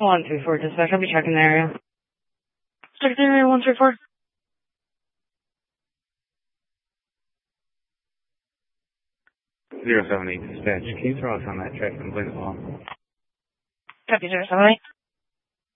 134 dispatch, I'll be checking the area. Check the area 134. 078 dispatch, can you throw us on that track and play the ball? Copy 078.